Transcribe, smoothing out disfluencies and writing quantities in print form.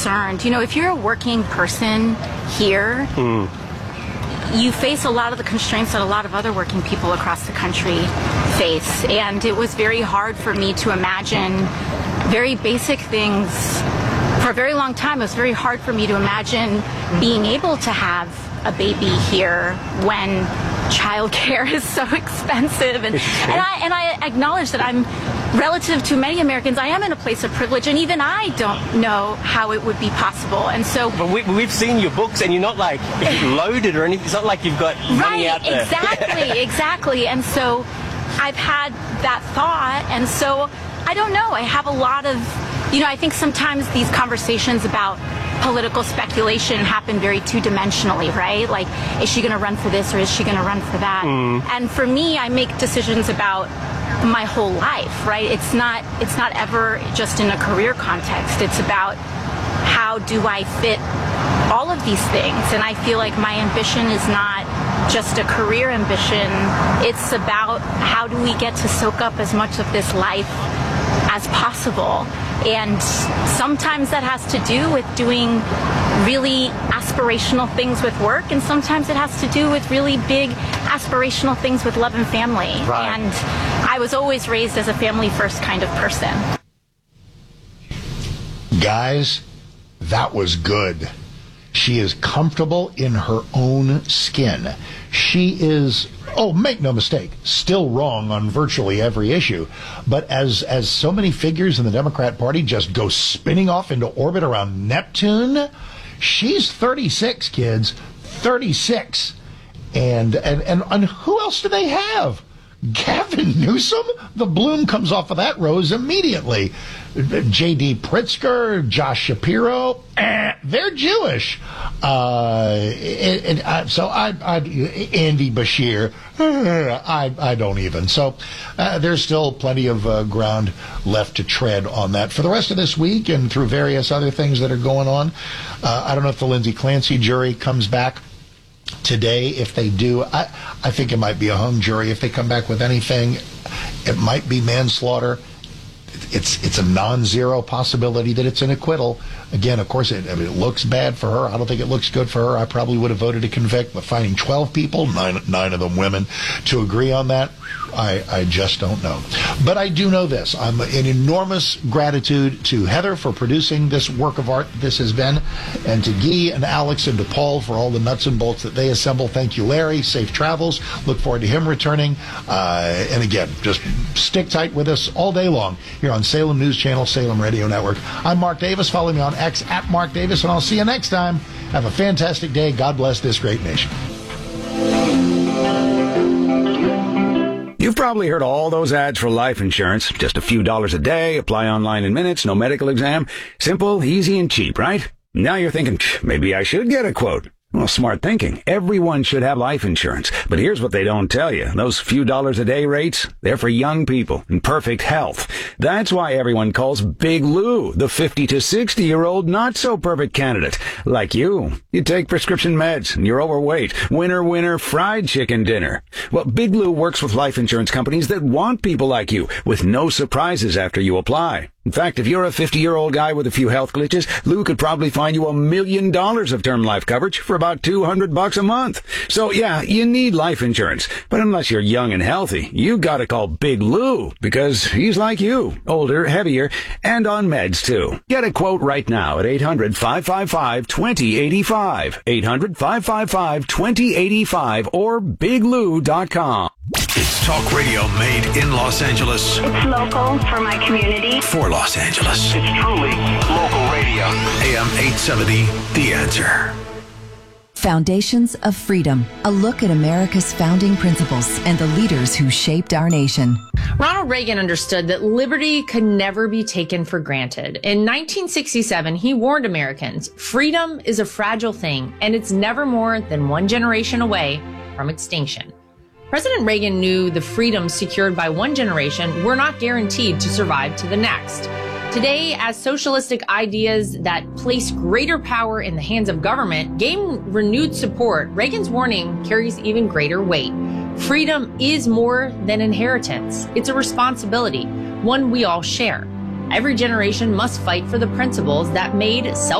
concerned. If you're a working person here, you face a lot of the constraints that a lot of other working people across the country face. And it was very hard for me to imagine very basic things. For a very long time, it was very hard for me to imagine being able to have a baby here when childcare is so expensive. And I acknowledge that I'm, relative to many Americans, I am in a place of privilege, and even I don't know how it would be possible. And so, but we've seen your books, and you're not like loaded or anything. It's not like you've got money out there. Exactly. And so I've had that thought, and so I don't know. I have a lot of, I think sometimes these conversations about political speculation happen very two-dimensionally, right? Like, is she going to run for this or is she going to run for that? And for me, I make decisions about my whole life, right? It's not ever just in a career context. It's about how do I fit all of these things. And I feel like my ambition is not just a career ambition. It's about how do we get to soak up as much of this life as possible. And sometimes that has to do with doing really aspirational things with work, and sometimes it has to do with really big aspirational things with love and family. Right. And I was always raised as a family first kind of person. Guys, that was good. She is comfortable in her own skin. She is, make no mistake, still wrong on virtually every issue. But as so many figures in the Democrat Party just go spinning off into orbit around Neptune, she's 36, kids. 36. And who else do they have? Gavin Newsom? The bloom comes off of that rose immediately. J.D. Pritzker, Josh Shapiro, they're Jewish. Andy Bashir, I don't even. So there's still plenty of ground left to tread on that. For the rest of this week and through various other things that are going on, I don't know if the Lindsay Clancy jury comes back today. If they do, I think it might be a hung jury. If they come back with anything, it might be manslaughter. It's a non-zero possibility that it's an acquittal. Again, of course, it looks bad for her. I don't think it looks good for her. I probably would have voted to convict, but finding 12 people, nine of them women, to agree on that, I just don't know. But I do know this. I'm in enormous gratitude to Heather for producing this work of art this has been, and to Guy and Alex and to Paul for all the nuts and bolts that they assemble. Thank you, Larry. Safe travels. Look forward to him returning. And again, just stick tight with us all day long here on Salem News Channel, Salem Radio Network. I'm Mark Davis. Follow me on X at Mark Davis, and I'll see you next time. Have a fantastic day. God bless this great nation. You've probably heard all those ads for life insurance. Just a few dollars a day, apply online in minutes, no medical exam. Simple, easy, and cheap, right? Now you're thinking, maybe I should get a quote. Well, smart thinking. Everyone should have life insurance. But here's what they don't tell you. Those few dollars a day rates, they're for young people in perfect health. That's why everyone calls Big Lou the 50 to 60-year-old not-so-perfect candidate. Like you. You take prescription meds and you're overweight. Winner, fried chicken dinner. Well, Big Lou works with life insurance companies that want people like you with no surprises after you apply. In fact, if you're a 50-year-old guy with a few health glitches, Lou could probably find you $1 million of term life coverage for about $200 a month. So yeah, you need life insurance. But unless you're young and healthy, you gotta call Big Lou, because he's like you. Older, heavier, and on meds too. Get a quote right now at 800-555-2085. 800-555-2085 or biglou.com. It's talk radio made in Los Angeles. It's local for my community. For Los Angeles. It's truly local radio. AM 870, The Answer. Foundations of Freedom, a look at America's founding principles and the leaders who shaped our nation. Ronald Reagan understood that liberty could never be taken for granted. In 1967, he warned Americans, freedom is a fragile thing, and it's never more than one generation away from extinction. President Reagan knew the freedoms secured by one generation were not guaranteed to survive to the next. Today, as socialistic ideas that place greater power in the hands of government gain renewed support, Reagan's warning carries even greater weight. Freedom is more than inheritance. It's a responsibility, one we all share. Every generation must fight for the principles that made self